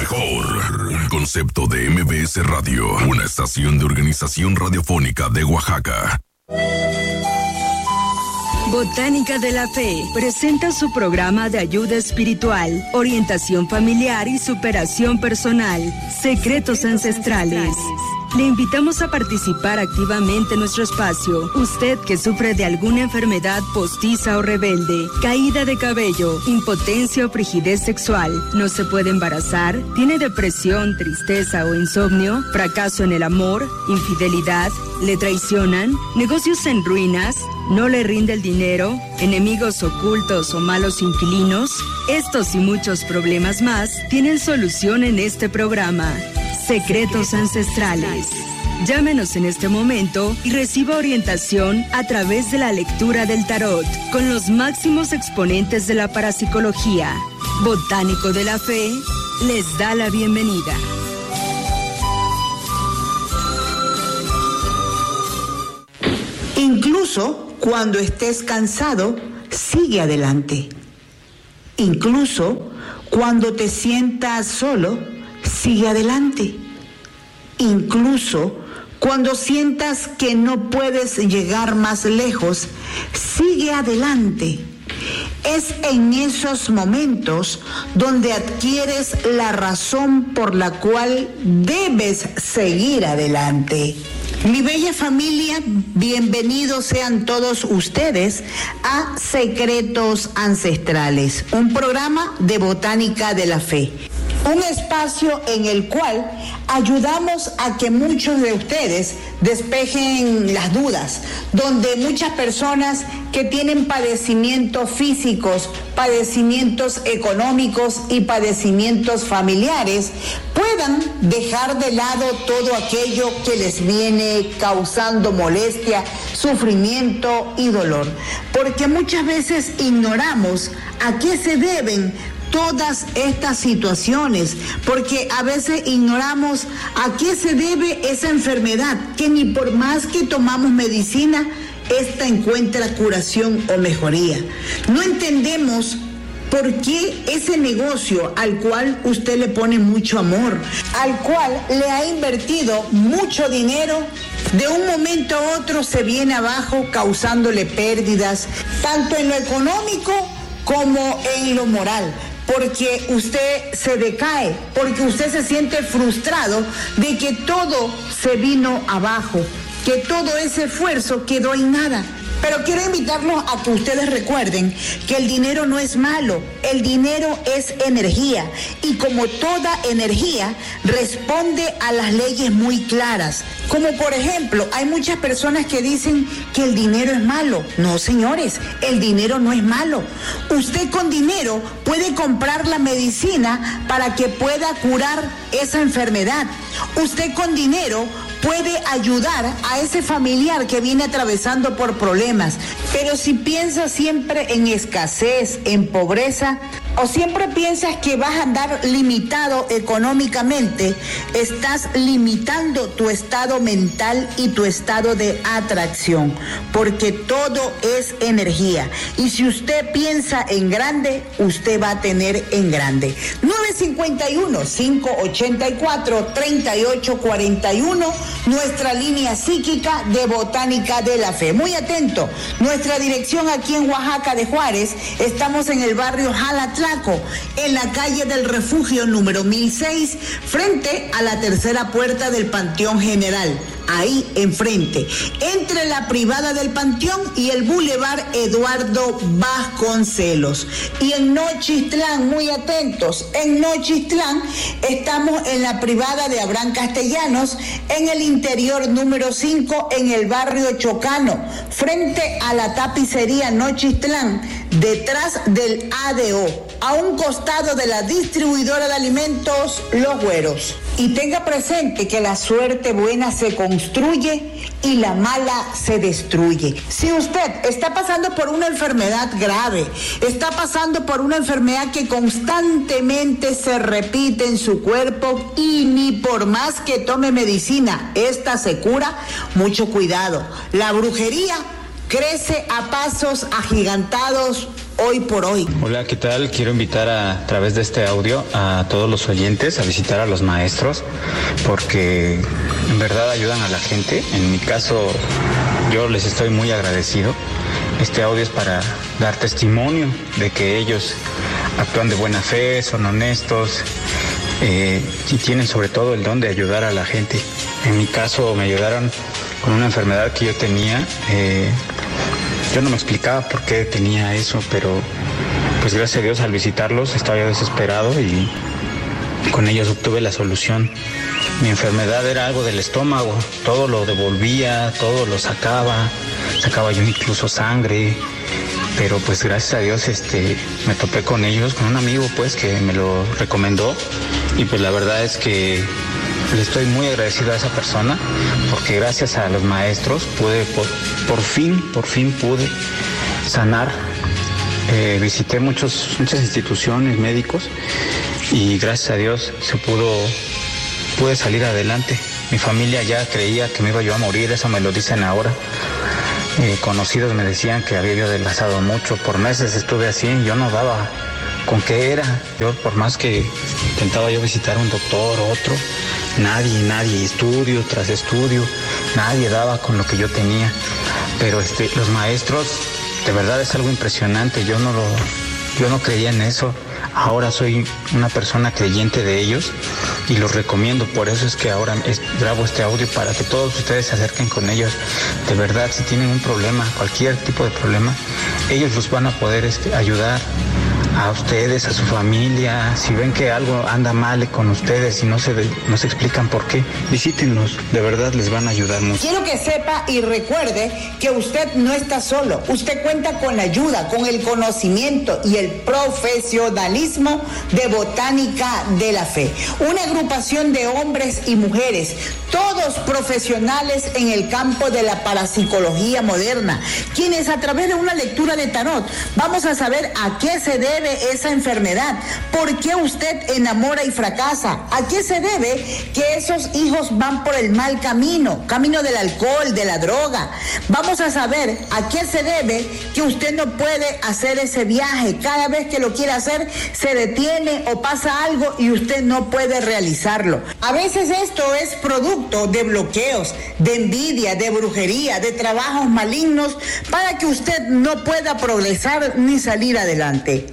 mejor. Un concepto de MBS Radio, una estación de organización radiofónica de Oaxaca. Botánica de la Fe presenta su programa de ayuda espiritual, orientación familiar y superación personal, Secretos Ancestrales. Le invitamos a participar activamente en nuestro espacio. Usted que sufre de alguna enfermedad postiza o rebelde, caída de cabello, impotencia o frigidez sexual, no se puede embarazar, tiene depresión, tristeza o insomnio, fracaso en el amor, infidelidad, le traicionan, negocios en ruinas, no le rinde el dinero, enemigos ocultos o malos inquilinos. Estos y muchos problemas más tienen solución en este programa. Secretos Ancestrales. Llámenos en este momento y reciba orientación a través de la lectura del tarot con los máximos exponentes de la parapsicología. Botánico de la Fe les da la bienvenida. Incluso cuando estés cansado, sigue adelante. Incluso cuando te sientas solo, sigue adelante. Incluso cuando sientas que no puedes llegar más lejos, sigue adelante. Es en esos momentos donde adquieres la razón por la cual debes seguir adelante. Mi bella familia, bienvenidos sean todos ustedes a Secretos Ancestrales, un programa de Botánica de la Fe. Un espacio en el cual ayudamos a que muchos de ustedes despejen las dudas, donde muchas personas que tienen padecimientos físicos, padecimientos económicos y padecimientos familiares puedan dejar de lado todo aquello que les viene causando molestia, sufrimiento y dolor. Porque muchas veces ignoramos a qué se deben todas estas situaciones, porque a veces ignoramos a qué se debe esa enfermedad, que ni por más que tomamos medicina, esta encuentra curación o mejoría. No entendemos por qué ese negocio al cual usted le pone mucho amor, al cual le ha invertido mucho dinero, de un momento a otro se viene abajo causándole pérdidas, tanto en lo económico como en lo moral. Porque usted se decae, porque usted se siente frustrado de que todo se vino abajo, que todo ese esfuerzo quedó en nada. Pero quiero invitarlos a que ustedes recuerden que el dinero no es malo, el dinero es energía y como toda energía responde a las leyes muy claras. Como por ejemplo, hay muchas personas que dicen que el dinero es malo. No, señores, el dinero no es malo. Usted con dinero puede comprar la medicina para que pueda curar esa enfermedad. Usted con dinero puede ayudar a ese familiar que viene atravesando por problemas. Pero si piensas siempre en escasez, en pobreza, o siempre piensas que vas a andar limitado económicamente, estás limitando tu estado mental y tu estado de atracción, porque todo es energía. Y si usted piensa en grande, usted va a tener en grande. 951-584-3841, nuestra línea psíquica de Botánica de la Fe. Muy atento, nuestra dirección aquí en Oaxaca de Juárez, estamos en el barrio Jalatlaco, en la calle del Refugio número 1006, frente a la tercera puerta del Panteón General. Ahí enfrente, entre la privada del Panteón y el Boulevard Eduardo Vasconcelos. Y en Nochistlán, muy atentos, en Nochistlán estamos en la privada de Abraham Castellanos, en el interior número 5, en el barrio Chocano, frente a la tapicería Nochistlán, detrás del ADO, a un costado de la distribuidora de alimentos Los Güeros. Y tenga presente que la suerte buena se construye y la mala se destruye. Si usted está pasando por una enfermedad grave, está pasando por una enfermedad que constantemente se repite en su cuerpo y ni por más que tome medicina, esta se cura, mucho cuidado. La brujería crece a pasos agigantados hoy por hoy. Hola, ¿qué tal? Quiero invitar a través de este audio a todos los oyentes a visitar a los maestros, porque en verdad ayudan a la gente. En mi caso, yo les estoy muy agradecido. Este audio es para dar testimonio de que ellos actúan de buena fe, son honestos y tienen sobre todo el don de ayudar a la gente. En mi caso me ayudaron con una enfermedad que yo tenía. Yo no me explicaba por qué tenía eso, pero pues gracias a Dios al visitarlos estaba yo desesperado y con ellos obtuve la solución. Mi enfermedad era algo del estómago, todo lo devolvía, todo lo sacaba yo incluso sangre, pero pues gracias a Dios me topé con ellos, con un amigo pues que me lo recomendó y pues la verdad es que le estoy muy agradecido a esa persona porque gracias a los maestros pude, por fin pude sanar. Visité muchas instituciones médicos y gracias a Dios pude salir adelante. Mi familia ya creía que me iba yo a morir, eso me lo dicen ahora. Conocidos me decían que había yo adelgazado mucho, por meses estuve así, yo no daba con qué era. Yo por más que intentaba yo visitar un doctor, otro, nadie, estudio tras estudio, nadie daba con lo que yo tenía. Pero los maestros, de verdad es algo impresionante, yo no creía en eso. Ahora soy una persona creyente de ellos y los recomiendo, por eso es que ahora grabo este audio para que todos ustedes se acerquen con ellos. De verdad, si tienen un problema, cualquier tipo de problema, ellos los van a poder ayudar a ustedes, a su familia. Si ven que algo anda mal con ustedes y no se explican por qué, visítenlos, de verdad les van a ayudar mucho. Quiero que sepa y recuerde que usted no está solo, usted cuenta con la ayuda, con el conocimiento y el profesionalismo de Botánica de la Fe, una agrupación de hombres y mujeres, todos profesionales en el campo de la parapsicología moderna, quienes a través de una lectura de tarot vamos a saber a qué se debe esa enfermedad, por qué usted enamora y fracasa, a qué se debe que esos hijos van por el mal camino del alcohol, de la droga. Vamos a saber a qué se debe que usted no puede hacer ese viaje, cada vez que lo quiere hacer se detiene o pasa algo y usted no puede realizarlo. A veces esto es producto de bloqueos, de envidia, de brujería, de trabajos malignos para que usted no pueda progresar ni salir adelante.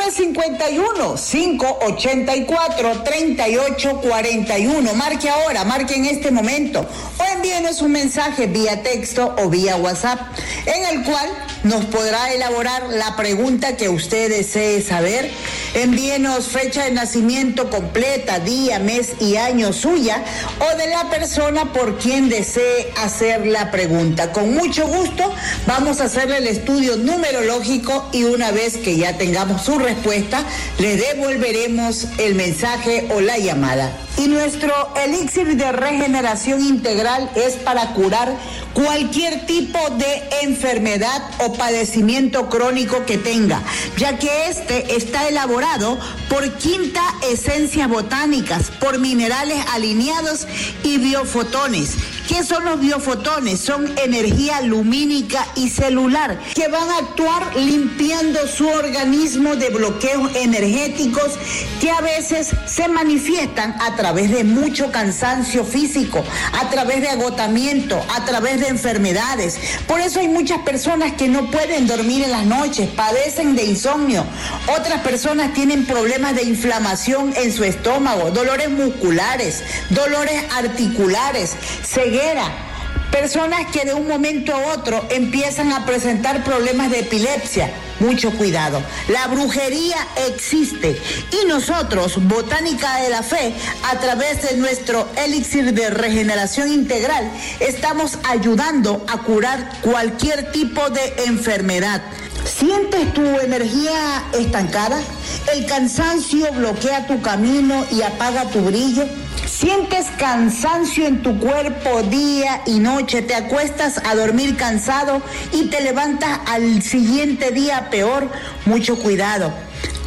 951-584-3841. Marque ahora, marque en este momento o envíenos un mensaje vía texto o vía WhatsApp en el cual nos podrá elaborar la pregunta que usted desee saber. Envíenos fecha de nacimiento completa, día, mes y año suya o de la persona por quien desee hacer la pregunta. Con mucho gusto vamos a hacerle el estudio numerológico y una vez que ya tengamos su respuesta, le devolveremos el mensaje o la llamada. Y nuestro elixir de regeneración integral es para curar cualquier tipo de enfermedad o padecimiento crónico que tenga, ya que este está elaborado por quinta esencias botánicas, por minerales alineados y biofotones. ¿Qué son los biofotones? Son energía lumínica y celular que van a actuar limpiando su organismo de bloqueos energéticos que a veces se manifiestan a través de mucho cansancio físico, a través de agotamiento, a través de enfermedades. Por eso hay muchas personas que no pueden dormir en las noches, padecen de insomnio. Otras personas tienen problemas de inflamación en su estómago, dolores musculares, dolores articulares, ceguera. Personas que de un momento a otro empiezan a presentar problemas de epilepsia. Mucho cuidado. La brujería existe y nosotros, Botánica de la Fe, a través de nuestro elixir de regeneración integral, estamos ayudando a curar cualquier tipo de enfermedad. ¿Sientes tu energía estancada? ¿El cansancio bloquea tu camino y apaga tu brillo? ¿Sientes cansancio en tu cuerpo día y noche? ¿Te acuestas a dormir cansado y te levantas al siguiente día peor? Mucho cuidado.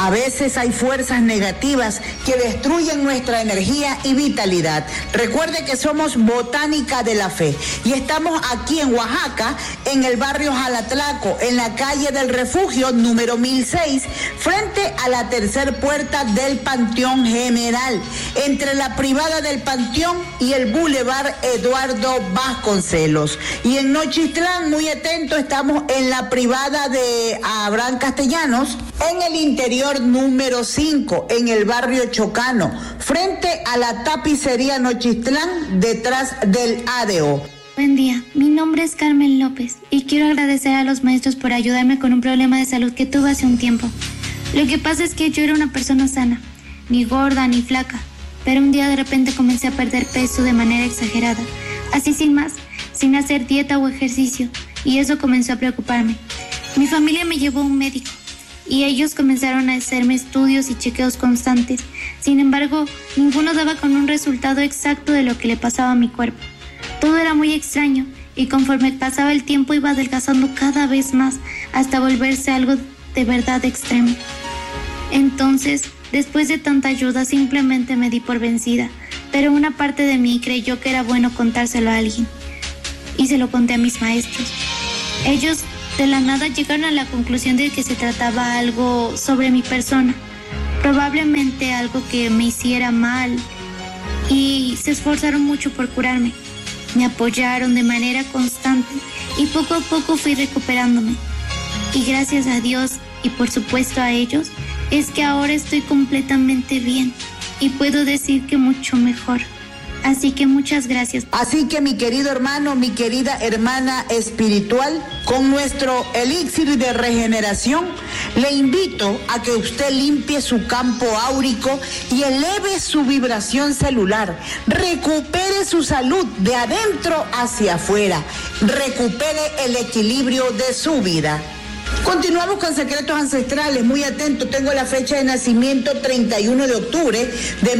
A veces hay fuerzas negativas que destruyen nuestra energía y vitalidad. Recuerde que somos Botánica de la Fe y estamos aquí en Oaxaca, en el barrio Jalatlaco, en la calle del Refugio número 1006, frente a la tercer puerta del Panteón General, entre la privada del Panteón y el Boulevard Eduardo Vasconcelos. Y en Nochistlán, muy atento, estamos en la privada de Abraham Castellanos, en el interior número 5, en el barrio Chocano, frente a la tapicería Nochistlán, detrás del ADO. Buen día, mi nombre es Carmen López y quiero agradecer a los maestros por ayudarme con un problema de salud que tuve hace un tiempo. Lo que pasa es que yo era una persona sana, ni gorda ni flaca, pero un día de repente comencé a perder peso de manera exagerada, así sin más, sin hacer dieta o ejercicio, y eso comenzó a preocuparme. Mi familia me llevó a un médico y ellos comenzaron a hacerme estudios y chequeos constantes. Sin embargo, ninguno daba con un resultado exacto de lo que le pasaba a mi cuerpo. Todo era muy extraño y conforme pasaba el tiempo iba adelgazando cada vez más hasta volverse algo de verdad extremo. Entonces, después de tanta ayuda, simplemente me di por vencida, pero una parte de mí creyó que era bueno contárselo a alguien y se lo conté a mis maestros. Ellos de la nada llegaron a la conclusión de que se trataba algo sobre mi persona, probablemente algo que me hiciera mal, y se esforzaron mucho por curarme. Me apoyaron de manera constante y poco a poco fui recuperándome. Y gracias a Dios y por supuesto a ellos, es que ahora estoy completamente bien y puedo decir que mucho mejor. Así que muchas gracias. Así que mi querido hermano, mi querida hermana espiritual, con nuestro elixir de regeneración, le invito a que usted limpie su campo áurico y eleve su vibración celular. Recupere su salud de adentro hacia afuera. Recupere el equilibrio de su vida. Continuamos con Secretos Ancestrales, muy atento, tengo la fecha de nacimiento 31 de octubre de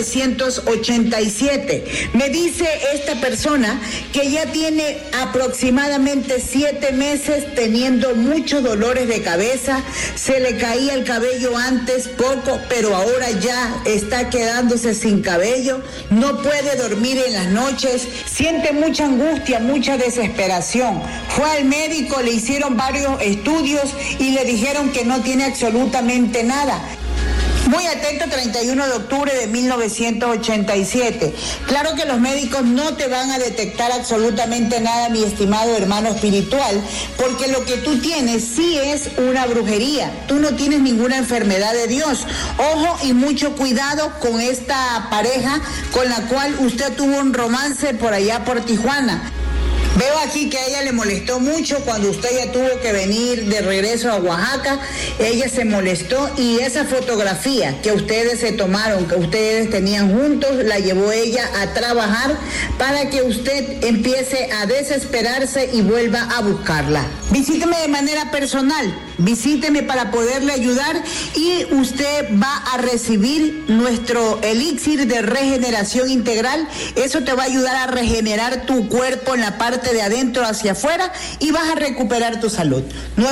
1987. Me dice esta persona que ya tiene aproximadamente 7 meses teniendo muchos dolores de cabeza, se le caía el cabello antes poco, pero ahora ya está quedándose sin cabello, no puede dormir en las noches, siente mucha angustia, mucha desesperación. Fue al médico, le hicieron varios estudios y le dijeron que no tiene absolutamente nada. Muy atento, 31 de octubre de 1987. Claro que los médicos no te van a detectar absolutamente nada, mi estimado hermano espiritual, porque lo que tú tienes sí es una brujería. Tú no tienes ninguna enfermedad de Dios. Ojo y mucho cuidado con esta pareja con la cual usted tuvo un romance por allá por Tijuana. Veo aquí que a ella le molestó mucho cuando usted ya tuvo que venir de regreso a Oaxaca. Ella se molestó y esa fotografía que ustedes se tomaron, que ustedes tenían juntos, la llevó ella a trabajar para que usted empiece a desesperarse y vuelva a buscarla. Visíteme de manera personal, visíteme para poderle ayudar y usted va a recibir nuestro elixir de regeneración integral. Eso te va a ayudar a regenerar tu cuerpo en la parte de adentro hacia afuera y vas a recuperar tu salud.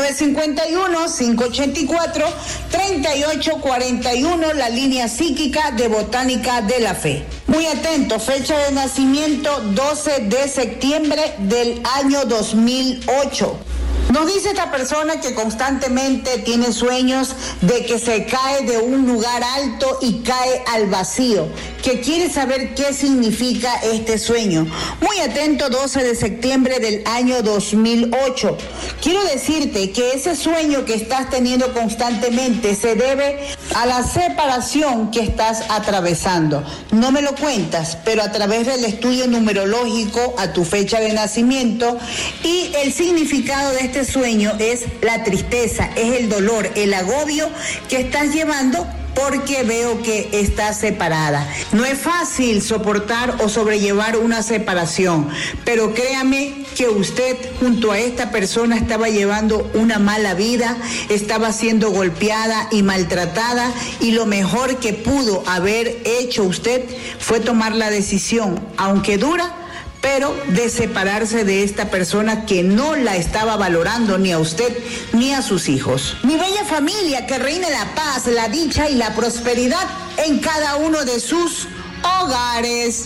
951-584-3841, la línea psíquica de Botánica de la Fe. Muy atento, fecha de nacimiento 12 de septiembre del año 2008. Nos dice esta persona que constantemente tiene sueños de que se cae de un lugar alto y cae al vacío, que quiere saber qué significa este sueño. Muy atento, 12 de septiembre del año 2008. Quiero decirte que ese sueño que estás teniendo constantemente se debe a la separación que estás atravesando. No me lo cuentas, pero a través del estudio numerológico a tu fecha de nacimiento y el significado de este sueño es la tristeza, es el dolor, el agobio que estás llevando porque veo que estás separada. No es fácil soportar o sobrellevar una separación, pero créame que usted junto a esta persona estaba llevando una mala vida, estaba siendo golpeada y maltratada y lo mejor que pudo haber hecho usted fue tomar la decisión, aunque dura, pero de separarse de esta persona que no la estaba valorando ni a usted ni a sus hijos. Mi bella familia, que reine la paz, la dicha y la prosperidad en cada uno de sus hogares.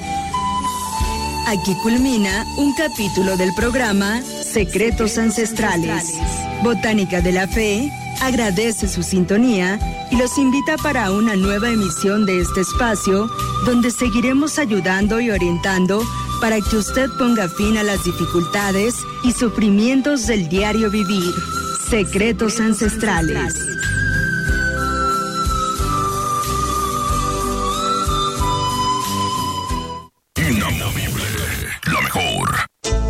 Aquí culmina un capítulo del programa Secretos Ancestrales. Botánica de la Fe agradece su sintonía y los invita para una nueva emisión de este espacio donde seguiremos ayudando y orientando para que usted ponga fin a las dificultades y sufrimientos del diario vivir. Secretos Ancestrales.